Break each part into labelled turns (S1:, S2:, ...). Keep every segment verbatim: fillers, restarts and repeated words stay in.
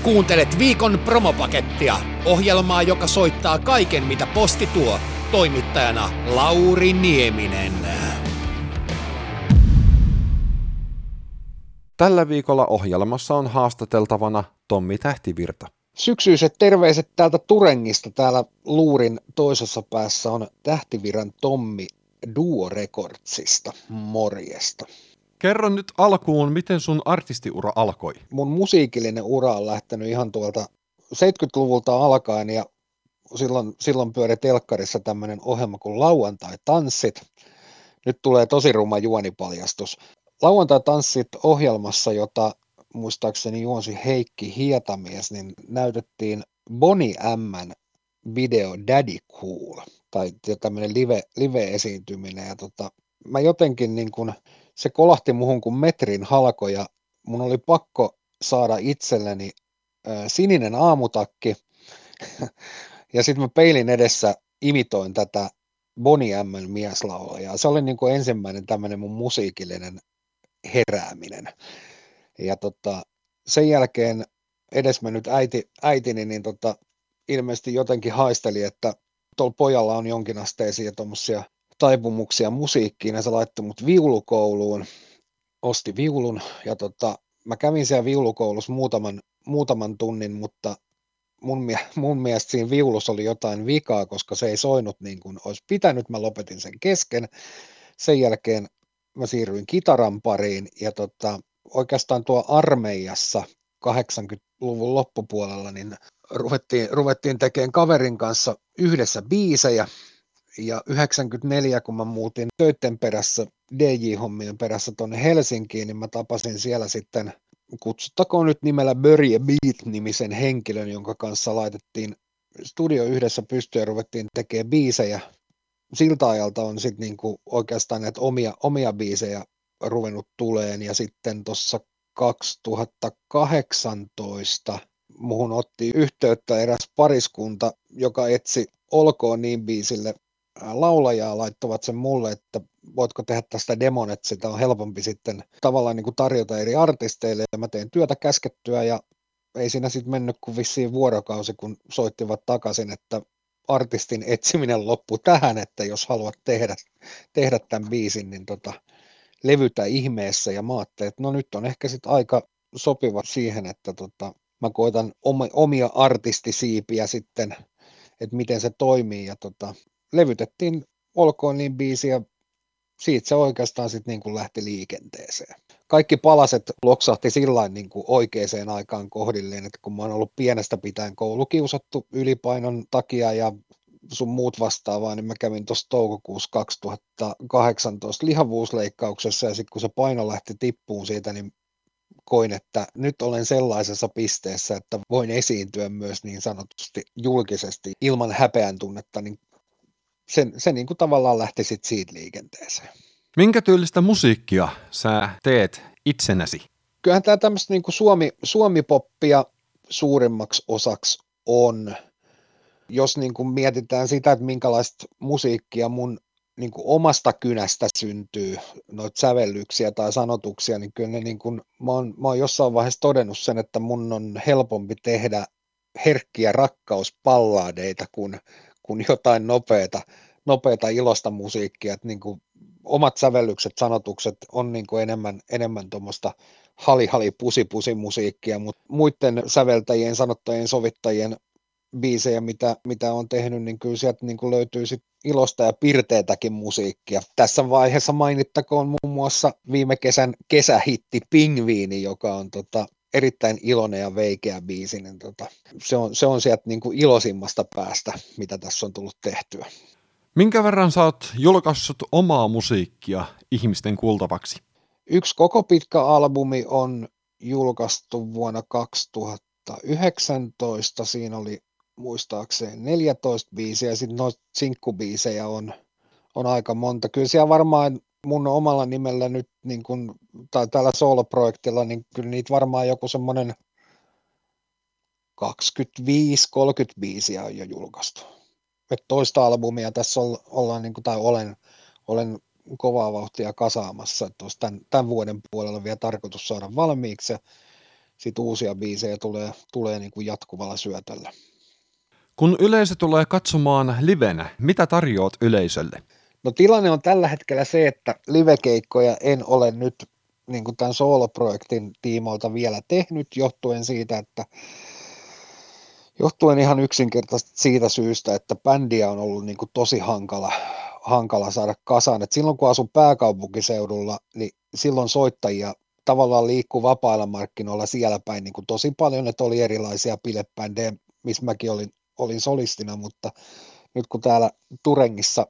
S1: Kuuntelet viikon promopakettia, ohjelmaa, joka soittaa kaiken, mitä posti tuo. Toimittajana Lauri Nieminen.
S2: Tällä viikolla ohjelmassa on haastateltavana Tommi Tähtivirta.
S3: Syksyiset terveiset täältä Turengista. Täällä luurin toisessa päässä on Tähtiviran Tommi Duo Recordsista. Morjesta.
S2: Kerro nyt alkuun, miten sun artistiura alkoi?
S3: Mun musiikillinen ura on lähtenyt ihan tuolta seitsemänkymmentäluvulta alkaen ja silloin, silloin pyöri telkkarissa tämmöinen ohjelma kuin Lauantai-tanssit. Nyt tulee tosi ruma juonipaljastus. Lauantai-tanssit ohjelmassa, jota muistaakseni juonsi Heikki Hietamies, niin näytettiin Bonnie M:n video Daddy Cool, tai tämmöinen live, live-esiintyminen. Ja tota, mä jotenkin niin kun, se kolahti muhun kuin metrin halko, ja mun oli pakko saada itselleni äh, sininen aamutakki, ja sitten mä peilin edessä imitoin tätä Bonnie M:n mieslaulajaa. Se oli niin kuin ensimmäinen tämmöinen mun musiikillinen herääminen. Ja tota, sen jälkeen edesmennyt äiti, äitini niin tota, ilmeisesti jotenkin haisteli, että tuolla pojalla on jonkinasteisia tuommoisia taipumuksia musiikkiin, ja se laittoi mut viulukouluun, osti viulun, ja tota, mä kävin siellä viulukoulussa muutaman, muutaman tunnin, mutta mun, mun mielestä siinä viulussa oli jotain vikaa, koska se ei soinut niin kuin olisi pitänyt, mä lopetin sen kesken. Sen jälkeen mä siirryin kitaran pariin, ja tota, oikeastaan tuo armeijassa kahdeksankymmentäluvun loppupuolella niin ruvettiin, ruvettiin tekemään kaverin kanssa yhdessä biisejä, ja yhdeksänkymmentäneljä, kun mä muutin töitten perässä, D J-hommien perässä tuonne Helsinkiin, niin mä tapasin siellä sitten, kutsuttakoon nyt nimellä Börje Beat-nimisen henkilön, jonka kanssa laitettiin studio yhdessä pystyyn ja ruvettiin tekemään biisejä. Siltä ajalta on sitten niinku oikeastaan näitä omia, omia biisejä ruvennut tuleen, ja sitten tuossa kaksituhattakahdeksantoista muhun otti yhteyttä eräs pariskunta, joka etsi Olkoon niin biisille laulajaa, laittoivat sen mulle, että voitko tehdä tästä demon, että sitä on helpompi sitten tavallaan niin kuin tarjota eri artisteille, ja mä tein työtä käskettyä, ja ei siinä sitten mennyt kuin vissiin vuorokausi, kun soittivat takaisin, että artistin etsiminen loppui tähän, että jos haluat tehdä, tehdä tämän biisin, niin tota, levytä ihmeessä, ja mä ajattelin, että no nyt on ehkä sitten aika sopiva siihen, että tota, mä koitan omia artistisiipiä sitten, että miten se toimii, ja tota, levytettiin Olkoon niin biisi, ja siitä se oikeastaan sitten niin kuin lähti liikenteeseen. Kaikki palaset loksahti sillain niin kuin oikeaan aikaan kohdilleen, että kun mä oon ollut pienestä pitäen koulukiusattu ylipainon takia ja sun muut vastaavaa, niin mä kävin tuossa toukokuussa kaksituhattakahdeksantoista lihavuusleikkauksessa, ja sitten kun se paino lähti tippuun siitä, niin koin, että nyt olen sellaisessa pisteessä, että voin esiintyä myös niin sanotusti julkisesti ilman häpeän tunnetta, niin se, se niin kuin tavallaan lähti sitten siitä liikenteeseen.
S2: Minkä tyylistä musiikkia sä teet itsenäsi?
S3: Kyllähän tämä tämmöistä niin kuin Suomi, suomipoppia suurimmaksi osaksi on. Jos niin kuin mietitään sitä, että minkälaista musiikkia mun niin kuin omasta kynästä syntyy, noita sävellyksiä tai sanotuksia, niin kyllä ne niin kuin, mä, oon, mä oon jossain vaiheessa todennut sen, että mun on helpompi tehdä herkkiä rakkauspallaadeita kuin, kuin jotain nopeata, nopeata ilosta musiikkia. Että niin kuin omat sävellykset, sanotukset on niin kuin enemmän, enemmän tuommoista hali-hali pusi-pusi musiikkia, mutta muiden säveltäjien, sanottajien, sovittajien biisejä, mitä, mitä on tehnyt, niin kyllä sieltä niin kuin löytyy sit ilosta ja pirteetäkin musiikkia. Tässä vaiheessa mainittakoon muun muassa viime kesän kesähitti Pingviini, joka on tota, erittäin iloinen ja veikeä biisi. Niin tota, se, on, se on sieltä niin kuin ilosimmasta päästä, mitä tässä on tullut tehtyä.
S2: Minkä verran sä oot julkaissut omaa musiikkia ihmisten kuultavaksi?
S3: Yksi koko pitkä albumi on julkaistu vuonna kaksituhattayhdeksäntoista. Siinä oli muistaakseni neljätoista biisiä, ja sitten noita sinkkubiisejä on, on aika monta. Kyllä siellä varmaan mun omalla nimellä nyt, niin kun, tai tällä soloprojektilla, niin kyllä niitä varmaan joku semmoinen kaksikymmentäviisi kolmekymmentä biisiä on jo julkaistu. Et toista albumia tässä ollaan, niin kun, tai olen, olen kovaa vauhtia kasaamassa, että olisi tämän, tämän vuoden puolella vielä tarkoitus saada valmiiksi, ja sit uusia biisejä tulee, tulee niin kuin jatkuvalla syötöllä.
S2: Kun yleisö tulee katsomaan livenä, mitä tarjoat yleisölle?
S3: No tilanne on tällä hetkellä se, että livekeikkoja en ole nyt niin kuin tämän sooloprojektin tiimoilta vielä tehnyt, johtuen siitä, että johtuen ihan yksinkertaisesti siitä syystä, että bändiä on ollut niin kuin tosi hankala, hankala saada kasaan. Et silloin kun asun pääkaupunkiseudulla, niin silloin soittajia tavallaan liikkuu vapailla markkinoilla siellä päin niin kuin tosi paljon, että oli erilaisia bilebändejä, missä mäkin olin, olin solistina, mutta nyt kun täällä Turengissa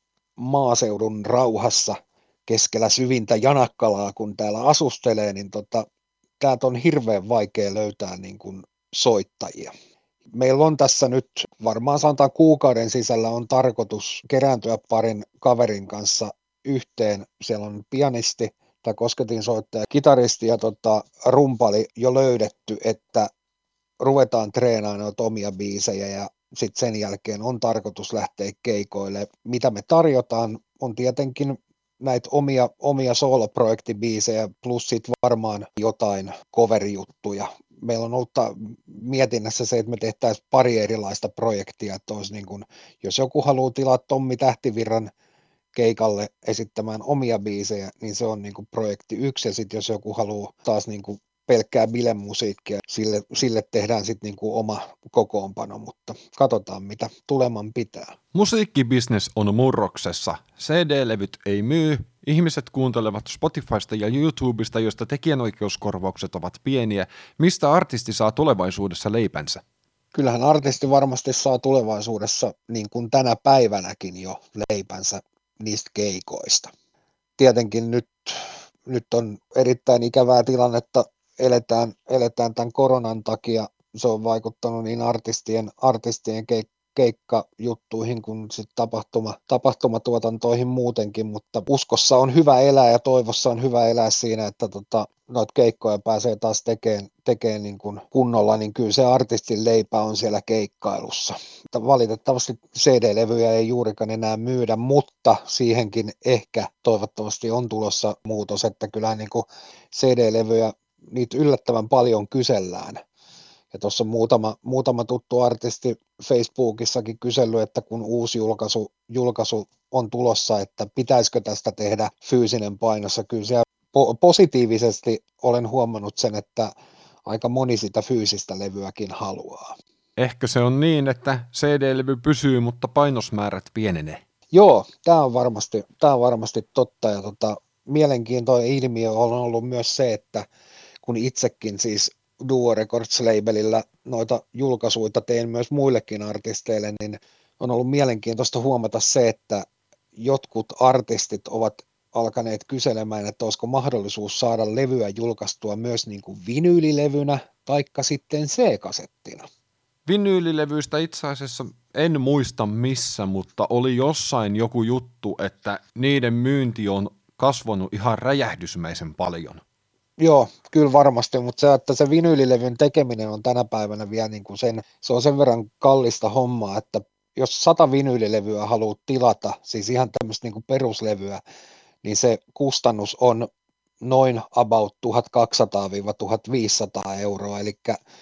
S3: maaseudun rauhassa keskellä syvintä Janakkalaa, kun täällä asustelee, niin tota, täältä on hirveän vaikea löytää niin kuin soittajia. Meillä on tässä nyt varmaan sanotaan kuukauden sisällä on tarkoitus kerääntyä parin kaverin kanssa yhteen. Siellä on pianisti tai kosketinsoittaja, kitaristi ja tota, rumpali jo löydetty, että ruvetaan treenaamaan noita omia biisejä ja sitten sen jälkeen on tarkoitus lähteä keikoille. Mitä me tarjotaan on tietenkin näitä omia, omia solo-projektibiisejä plus sitten varmaan jotain cover-juttuja. Meillä on ollut mietinnässä se, että me tehtäisiin pari erilaista projektia, että olisi niin kuin, jos joku haluaa tilaa Tommi Tähtivirran keikalle esittämään omia biisejä, niin se on niin kuin projekti yksi, ja sitten jos joku haluaa taas niin kuin pelkkää bilemusiikkia, sille, sille tehdään sitten niin kuin oma kokoonpano, mutta katsotaan mitä tuleman pitää.
S2: Musiikkibisnes on murroksessa. C D-levyt ei myy, ihmiset kuuntelevat Spotifysta ja YouTubesta, joista tekijänoikeuskorvaukset ovat pieniä. Mistä artisti saa tulevaisuudessa leipänsä?
S3: Kyllähän artisti varmasti saa tulevaisuudessa, niin kuin tänä päivänäkin jo, leipänsä niistä keikoista. Tietenkin nyt, nyt on erittäin ikävää tilannetta, eletään, eletään tämän koronan takia. Se on vaikuttanut niin artistien, artistien keik- keikkajuttuihin kuin sit tapahtuma, tapahtumatuotantoihin muutenkin, mutta uskossa on hyvä elää ja toivossa on hyvä elää siinä, että tota, noita keikkoja pääsee taas tekemään, tekemään niin kuin kunnolla, niin kyllä se artistin leipä on siellä keikkailussa. Valitettavasti C D-levyjä ei juurikaan enää myydä, mutta siihenkin ehkä toivottavasti on tulossa muutos, että kyllähän niin kuin C D-levyjä niitä yllättävän paljon kysellään. Ja tuossa on muutama, muutama tuttu artisti Facebookissakin kysellyt, että kun uusi julkaisu, julkaisu on tulossa, että pitäisikö tästä tehdä fyysinen painossa. Kyllä siellä po- positiivisesti olen huomannut sen, että aika moni sitä fyysistä levyäkin haluaa.
S2: Ehkä se on niin, että C D-levy pysyy, mutta painosmäärät pienenee.
S3: Joo, tämä on varmasti, tää on varmasti totta. Ja tota, mielenkiintoinen ilmiö on ollut myös se, että kun itsekin siis Duo Records-labelillä noita julkaisuita teen myös muillekin artisteille, niin on ollut mielenkiintoista huomata se, että jotkut artistit ovat alkaneet kyselemään, että olisiko mahdollisuus saada levyä julkaistua myös niin kuin vinyylilevynä taikka sitten C-kasettina.
S2: Vinyylilevyistä itse asiassa en muista missä, mutta oli jossain joku juttu, että niiden myynti on kasvanut ihan räjähdysmäisen paljon.
S3: Joo, kyllä varmasti, mutta se, että se vinyylilevyn tekeminen on tänä päivänä vielä niin kuin sen, se on sen verran kallista hommaa, että jos sata vinyylilevyä haluat tilata, siis ihan tämmöistä niin kuin peruslevyä, niin se kustannus on noin about tuhatkaksisataa tuhatviisisataa euroa, eli,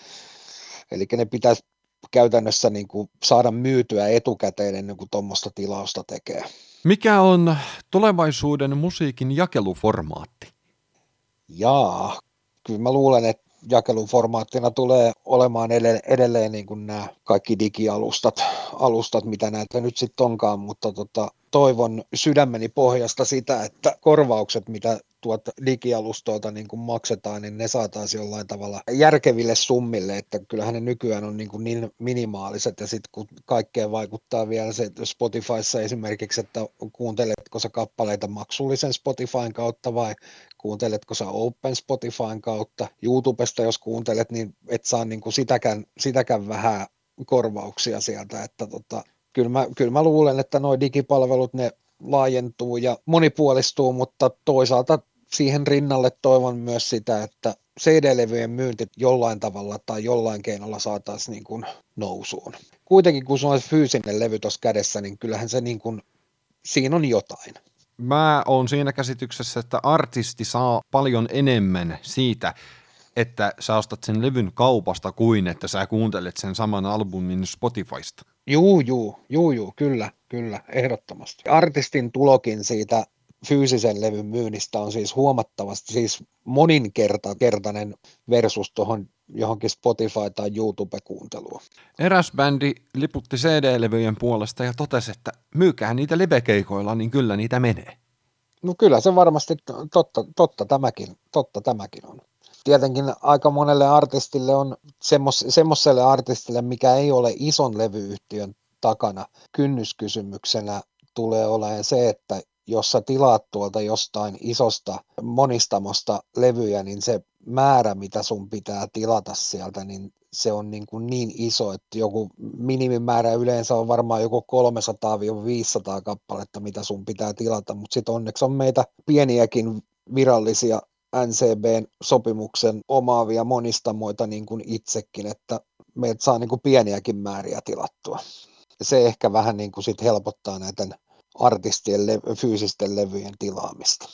S3: eli ne pitäisi käytännössä niin kuin saada myytyä etukäteen ennen kuin tuommoista tilausta tekee.
S2: Mikä on tulevaisuuden musiikin jakeluformaatti?
S3: Jaa, kyllä mä luulen, että jakeluformaattina tulee olemaan edelleen, edelleen niin kuin nämä kaikki digialustat, alustat, mitä näitä nyt sitten onkaan, mutta tota, toivon sydämeni pohjasta sitä, että korvaukset, mitä tuota digialustoilta niin kuin maksetaan, niin ne saataisiin jollain tavalla järkeville summille, että kyllähän ne nykyään on niin, kuin niin minimaaliset, ja sitten kun kaikkeen vaikuttaa vielä se Spotifyssa esimerkiksi, että kuunteletko sä kappaleita maksullisen Spotifyn kautta vai kuunteletko sä Open Spotifyn kautta, YouTubesta jos kuuntelet, niin et saa niin kuin sitäkään, sitäkään vähän korvauksia sieltä, että tota, kyllä, mä, kyllä mä luulen, että nuo digipalvelut ne laajentuu ja monipuolistuu, mutta toisaalta siihen rinnalle toivon myös sitä, että C D-levyjen myynti jollain tavalla tai jollain keinolla saataisiin niin kuin nousuun. Kuitenkin kun se on fyysinen levy tuossa kädessä, niin kyllähän se niin kuin, siinä on jotain.
S2: Mä oon siinä käsityksessä, että artisti saa paljon enemmän siitä että sä ostat sen levyn kaupasta kuin että sä kuuntelet sen saman albumin Spotifysta.
S3: Juu, juu, juu, juu, kyllä, kyllä, ehdottomasti. Artistin tulokin siitä fyysisen levyn myynnistä on siis huomattavasti, siis moninkertainen versus tuohon johonkin Spotify- tai YouTube-kuunteluun.
S2: Eräs bändi liputti C D-levyjen puolesta ja totesi, että myykää niitä livekeikoilla, niin kyllä niitä menee.
S3: No kyllä se varmasti totta, totta, tämäkin, totta tämäkin on. Tietenkin aika monelle artistille on semmos, semmoiselle artistille, mikä ei ole ison levyyhtiön takana, kynnyskysymyksenä tulee olemaan se, että jos sä tilaat tuolta jostain isosta monistamosta levyjä, niin se määrä, mitä sun pitää tilata sieltä, niin se on niin, kuin niin iso, että joku minimimäärä yleensä on varmaan joku kolmesataa viisisataa kappaletta, mitä sun pitää tilata, mutta sitten onneksi on meitä pieniäkin virallisia N C B-sopimuksen omaavia monistamoita niin kuin itsekin, että meidät saa niin kuin pieniäkin määriä tilattua. Se ehkä vähän niin kuin sit helpottaa näiden artistien le- fyysisten levyjen tilaamista.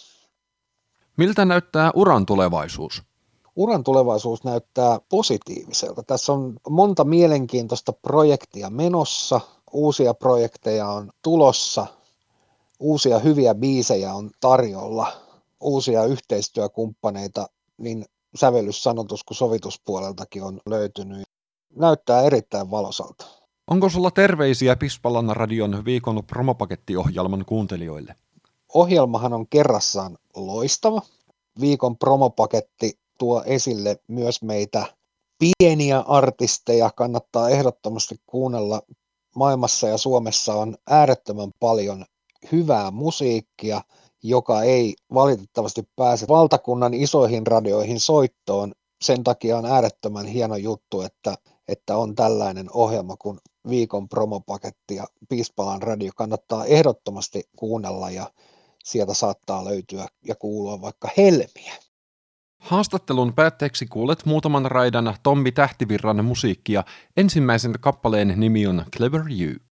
S2: Miltä näyttää uran tulevaisuus?
S3: Uran tulevaisuus näyttää positiiviselta. Tässä on monta mielenkiintoista projektia menossa, uusia projekteja on tulossa, uusia hyviä biisejä on tarjolla, uusia yhteistyökumppaneita niin sävellys-, sanotus- kuin sovituspuoleltakin on löytynyt. Näyttää erittäin valosalta.
S2: Onko sulla terveisiä Pispalan radion viikon promopakettiohjelman kuuntelijoille?
S3: Ohjelmahan on kerrassaan loistava. Viikon promopaketti tuo esille myös meitä pieniä artisteja. Kannattaa ehdottomasti kuunnella. Maailmassa ja Suomessa on äärettömän paljon hyvää musiikkia, joka ei valitettavasti pääse valtakunnan isoihin radioihin soittoon. Sen takia on äärettömän hieno juttu, että, että on tällainen ohjelma kuin viikon promopaketti ja Pispalan radio. Kannattaa ehdottomasti kuunnella ja sieltä saattaa löytyä ja kuulua vaikka helmiä.
S2: Haastattelun päätteeksi kuulet muutaman raidan Tommi Tähtivirran musiikkia. Ensimmäisen kappaleen nimi on Clever You.